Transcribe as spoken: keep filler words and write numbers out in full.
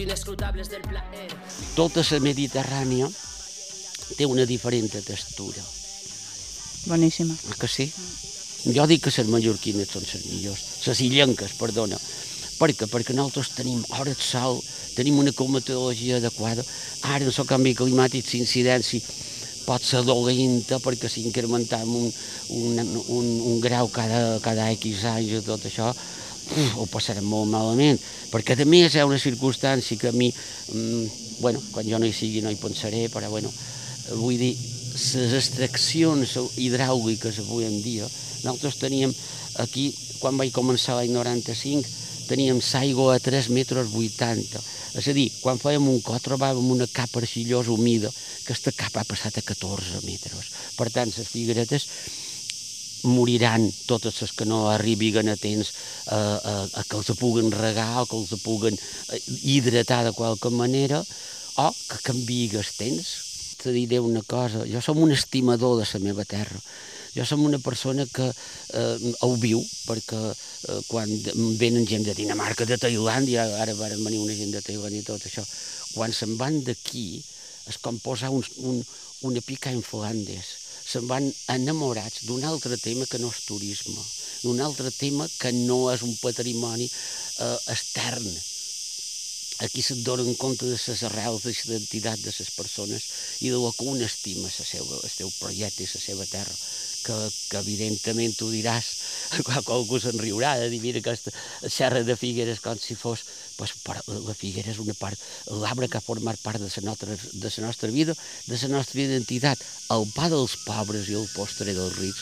Tota la Mediterrània té una diferent textura. Boníssima. Ah, que sí? Jo dic que les mallorquines són les millors, les illenques, perdona. Per què? Perquè nosaltres tenim hores de sol, tenim una climatologia adequada. Ara, amb el canvi climàtic, l'incidència pot ser dolenta perquè si incrementem un, un, un, un grau cada, cada X anys i tot això, uf, ho passarem molt malament. Perquè a més hi ha una circumstància que a mi, mmm, bueno, quan jo no hi sigui no hi pensaré, però bueno, vull dir, les extraccions hidràuliques avui en dia, nosaltres teníem aquí, quan vaig començar l'any noranta-cinc, teníem l'aigua a tres metres vuitanta. És a dir, quan fèiem un cop trobàvem una capa arcillosa humida, que aquesta capa ha passat a catorze metres. Per tant, les figueretes moriran, totes les que no arribin a temps a, a, a que els puguen regar o que els puguen hidratar de qualque manera, o que canviï el temps. Te diré una cosa, jo som un estimador de la meva terra. Jo som una persona que eh, ho viu, perquè eh, quan venen gent de Dinamarca, de Tailàndia, ara van venir una gent de Tailàndia i tot això, quan se'n van d'aquí és com posar un, un, una pica en Flandes. Se'n van enamorats d'un altre tema que no és turisme, d'un altre tema que no és un patrimoni eh, extern. Aquí se't donen compte de les arrels, de l'identitat de les persones i de lo que un estima el seu, el seu projecte i la seva terra, que, que evidentment tu diràs, quan algú se'n riurà de dir, mira aquesta serra de Figueres com si fos, pues, la Figuera és una part, l'arbre que ha format part de la nostra, de la nostra vida, de la nostra identitat, el pa dels pobres i el postre dels rics.